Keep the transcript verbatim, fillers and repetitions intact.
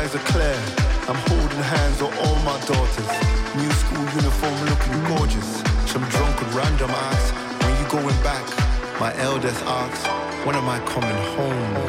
skies are clear. I'm holding hands with all my daughters. New school uniform looking gorgeous. Some drunk and random ass, when you going back? My eldest asks, when am I coming home?